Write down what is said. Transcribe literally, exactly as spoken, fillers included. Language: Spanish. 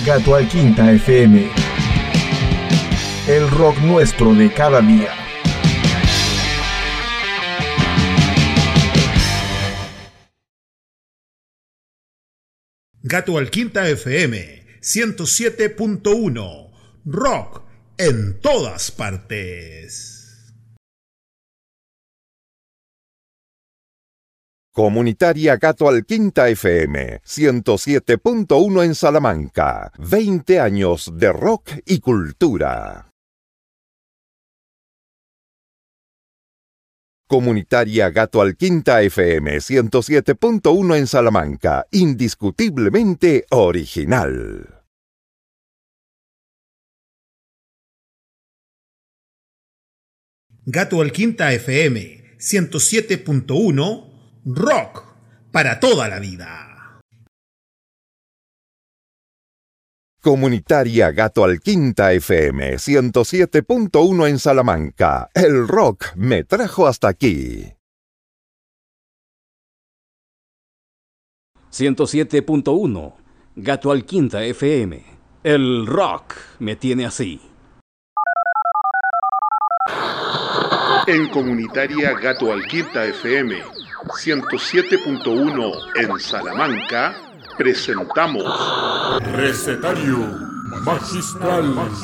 Gato al Quinta F M. El rock nuestro de cada día. Gato al Quinta F M ciento siete punto uno. Rock en todas partes. Comunitaria Gato al Quinta F M ciento siete punto uno en Salamanca. veinte años de rock y cultura. Comunitaria Gato al Quinta F M ciento siete punto uno en Salamanca. Indiscutiblemente original. Gato al Quinta F M ciento siete punto uno. Rock para toda la vida. Comunitaria Gato al Quinta F M ciento siete punto uno en Salamanca. El rock me trajo hasta aquí. ciento siete punto uno. Gato al Quinta F M. El rock me tiene así. En Comunitaria Gato al Quinta F M ciento siete punto uno en Salamanca presentamos Recetario Magistral.